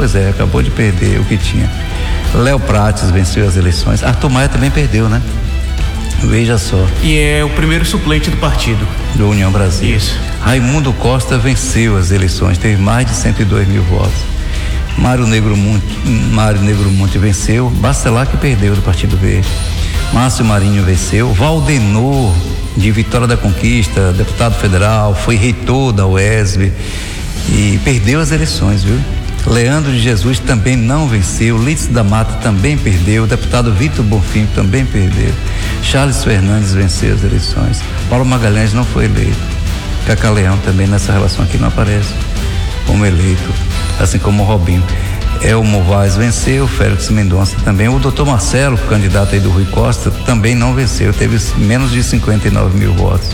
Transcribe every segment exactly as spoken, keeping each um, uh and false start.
Pois é, acabou de perder o que tinha. Léo Prates venceu as eleições. Arthur Maia também perdeu, né? Veja só. E é o primeiro suplente do partido. Do União Brasil. Isso. Raimundo Costa venceu as eleições, teve mais de cento e dois mil votos. Mário Negro Monte, Mário Negro Monte venceu, Bacelar que perdeu do Partido Verde. Márcio Marinho venceu, Valdenor de Vitória da Conquista, deputado federal, foi reitor da U E S B e perdeu as eleições, viu? Leandro de Jesus também não venceu, Lídice da Mata também perdeu, o deputado Vitor Bonfim também perdeu, Charles Fernandes venceu as eleições, Paulo Magalhães não foi eleito, Cacá Leão também nessa relação aqui não aparece como eleito, assim como o Robinho. Elmo Vaz venceu, Félix Mendonça também, o doutor Marcelo, candidato aí do Rui Costa, também não venceu, teve menos de cinquenta e nove mil votos.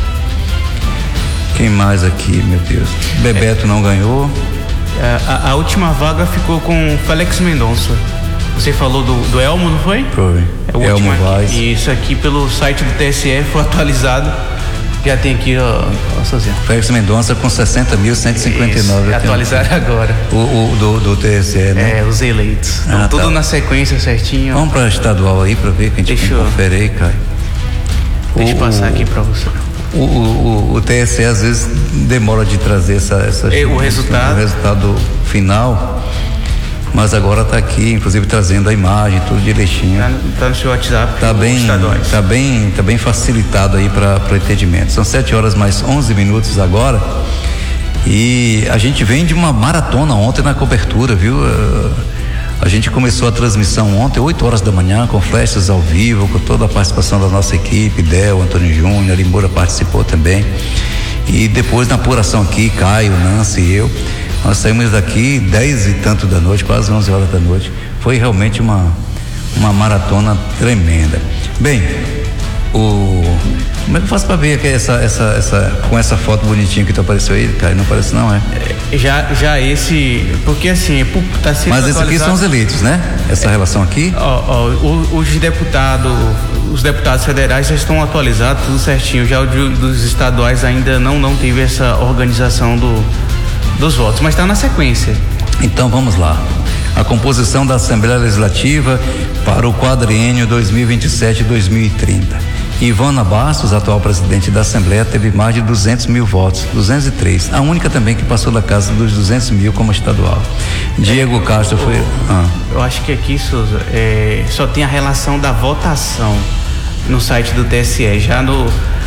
Quem mais aqui, meu Deus? Bebeto é. não ganhou. A, a última vaga ficou com Félix Mendonça. Você falou do, do Elmo, não foi? Foi. É o Elmo Vaz. E isso aqui pelo site do T S E foi atualizado. Já tem aqui, ó, sozinho. Félix Mendonça com sessenta mil cento e cinquenta e nove. Atualizaram agora. O, o do, do T S E, né? É, os eleitos. Então, ah, tudo tá. na sequência certinho. Vamos para estadual aí para ver que a gente Deixa confere aí, Caio. Deixa eu passar aqui para você. O, o, o T S E às vezes demora de trazer essa, essa é, o resultado. o resultado final, mas agora está aqui, inclusive trazendo a imagem, tudo direitinho. Tá, tá no seu WhatsApp. Tá bem, tá bem, tá bem facilitado aí para o entendimento. São sete horas mais onze minutos agora e a gente vem de uma maratona ontem na cobertura, viu? A gente começou a transmissão ontem, oito horas da manhã, com flashes ao vivo, com toda a participação da nossa equipe, Del, Antônio Júnior, Moura participou também. E depois na apuração aqui, Caio, Nancy e eu, nós saímos daqui dez e tanto da noite, quase onze horas da noite. Foi realmente uma, uma maratona tremenda. Bem, o... como é que eu faço para ver aqui essa, essa, essa, com essa foto bonitinha que tu apareceu aí, Caio? Não aparece não, é? Já, já esse, porque assim, tá sendo Mas esses aqui são os eleitos, né? Essa é, relação aqui? Ó, ó, os deputados, os deputados federais já estão atualizados, tudo certinho. Já o de, dos estaduais ainda não, não teve essa organização do, dos votos, mas está na sequência. Então vamos lá. A composição da Assembleia Legislativa para o quadriênio dois mil e vinte e sete a dois mil e trinta. Ivana Bastos, atual presidente da Assembleia, teve mais de duzentos mil votos, duzentos e três. A única também que passou da casa dos duzentos mil como estadual. Diego é, Castro foi. Eu, ah. eu acho que aqui, Souza, é, só tem a relação da votação no site do T S E. Já no.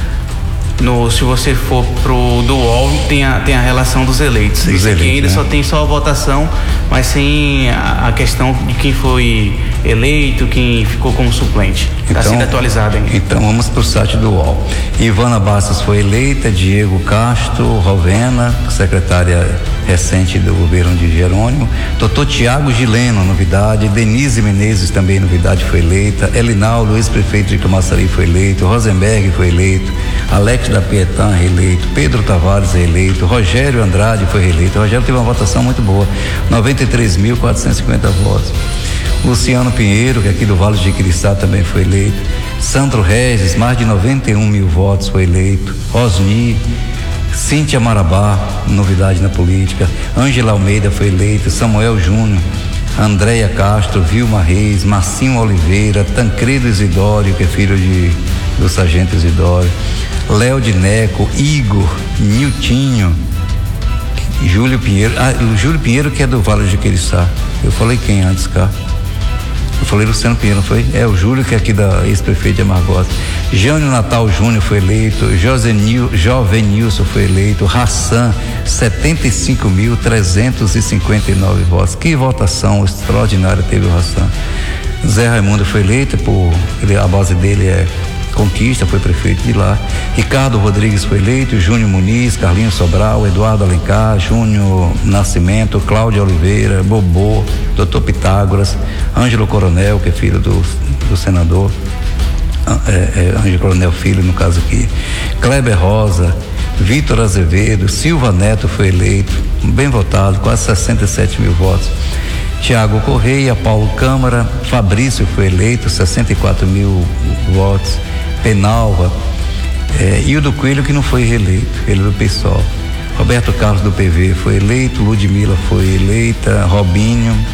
No, se você for pro do U O L, tem a, tem a relação dos eleitos. Dos Isso aqui eleitos, ainda né? Só tem só a votação, mas sem a, a questão de quem foi eleito, quem ficou como suplente. Está então, sendo atualizado ainda. Então vamos pro site do U O L. Ivana Bastos foi eleita, Diego Castro, Rovena, secretária recente do governo de Jerônimo, doutor Tiago Gileno, novidade, Denise Menezes também novidade, foi eleita, Elinaldo, ex-prefeito de Camaçari, foi eleito, Rosenberg foi eleito, Alex da Pietã reeleito, Pedro Tavares reeleito, Rogério Andrade foi reeleito. O Rogério teve uma votação muito boa, noventa e três mil quatrocentos e cinquenta votos. Luciano Pinheiro, que é aqui do Vale de Jiquiriçá, também foi eleito. Sandro Regis, mais de noventa e um mil votos, foi eleito. Rosni, Cíntia Marabá, novidade na política. Ângela Almeida foi eleita. Samuel Júnior, Andréia Castro, Vilma Reis, Marcinho Oliveira, Tancredo Isidório, que é filho de, do sargento Isidório. Léo de Neco, Igor, Niltinho, Júlio Pinheiro, ah, o Júlio Pinheiro que é do Vale de Jiquiriçá. Eu falei quem antes, cá? Eu falei Luciano Pinheiro, não foi? É, o Júlio, que é aqui da ex-prefeito de Amargosa. Jânio Natal Júnior foi eleito, Josenil, Jovenilson foi eleito, Hassan, setenta e cinco mil trezentos e cinquenta e nove votos. Que votação extraordinária teve o Hassan. Zé Raimundo foi eleito, por, ele, a base dele é Conquista, foi prefeito de lá. Ricardo Rodrigues foi eleito, Júnior Muniz, Carlinhos Sobral, Eduardo Alencar, Júnior Nascimento, Cláudia Oliveira, Bobô, doutor Pitágoras, Ângelo Coronel, que é filho do, do senador, é, é, Ângelo Coronel Filho, no caso aqui, Kleber Rosa, Vitor Azevedo, Silva Neto foi eleito, bem votado, quase sessenta e sete mil votos. Tiago Correia, Paulo Câmara, Fabrício foi eleito, sessenta e quatro mil votos. Penalva, é, Hildo Coelho, que não foi reeleito, ele é do PSOL. Roberto Carlos do P V foi eleito, Ludmila foi eleita, Robinho,